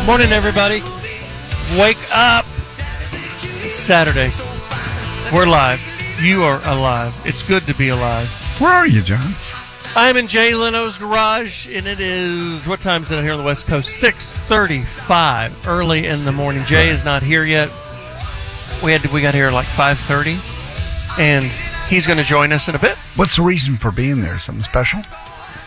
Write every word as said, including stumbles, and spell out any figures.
Morning, everybody. Wake up. It's Saturday. We're live. You are alive. It's good to be alive. Where are you, John? I'm in Jay Leno's garage, and it is, what time is it here on the West Coast? six thirty-five, early in the morning. Jay Right. is not here yet. We had to, we got here at like five thirty, and he's going to join us in a bit. What's the reason for being there? Something special?